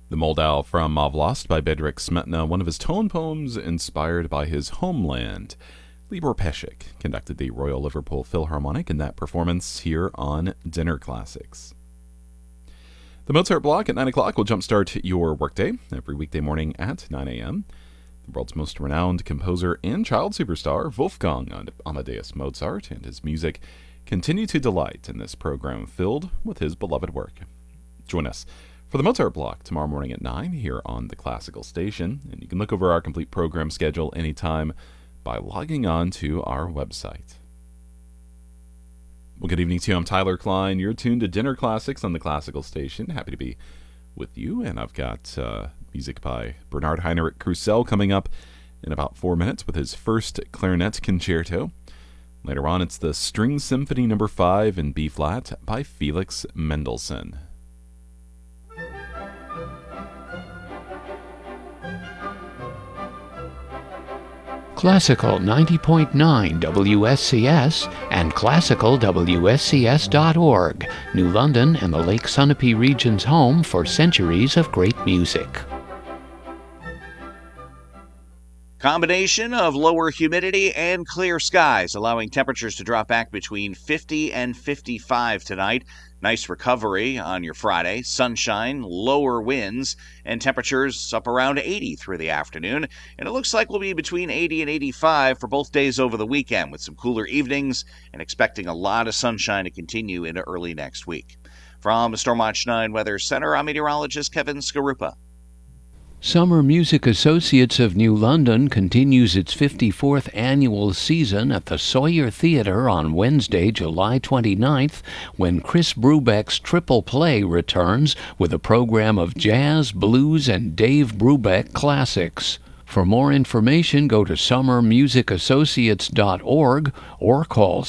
The Moldau from Mavlost by Bedřich Smetana, one of his tone poems inspired by his homeland. Libor Pesik conducted the Royal Liverpool Philharmonic in that performance here on Dinner Classics. The Mozart Block at 9 o'clock will jumpstart your workday every weekday morning at 9 a.m. The world's most renowned composer and child superstar, Wolfgang Amadeus Mozart, and his music continue to delight in this program filled with his beloved work. Join us for the Mozart Block tomorrow morning at 9 here on the Classical Station, and you can look over our complete program schedule anytime by logging on to our website. Well, good evening to you. I'm Tyler Klein. You're tuned to Dinner Classics on the Classical Station. Happy to be with you, and I've got music by Bernard Heinrich Krusell coming up in about 4 minutes with his first clarinet concerto. Later on, it's the String Symphony No. 5 in B-flat by Felix Mendelssohn. Classical 90.9 WSCS and classicalwscs.org, New London and the Lake Sunapee region's home for centuries of great music. Combination of lower humidity and clear skies, allowing temperatures to drop back between 50 and 55 tonight. Nice recovery on your Friday. Sunshine, lower winds, and temperatures up around 80 through the afternoon. And it looks like we'll be between 80 and 85 for both days over the weekend, with some cooler evenings and expecting a lot of sunshine to continue into early next week. From the Stormwatch 9 Weather Center, I'm meteorologist Kevin Skarupa. Summer Music Associates of New London continues its 54th annual season at the Sawyer Theatre on Wednesday, July 29th, when Chris Brubeck's Triple Play returns with a program of jazz, blues, and Dave Brubeck classics. For more information, go to summermusicassociates.org or call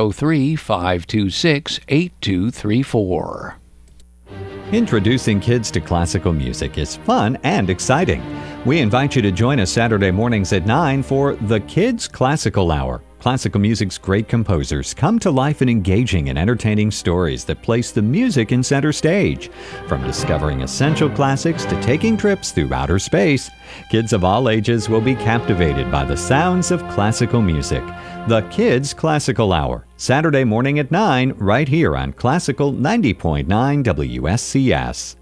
603-526-8234. Introducing kids to classical music is fun and exciting. We invite you to join us Saturday mornings at 9 for the Kids Classical Hour. Classical music's great composers come to life in engaging and entertaining stories that place the music in center stage. From discovering essential classics to taking trips through outer space, kids of all ages will be captivated by the sounds of classical music. The Kids Classical Hour, Saturday morning at 9, right here on Classical 90.9 WSCS.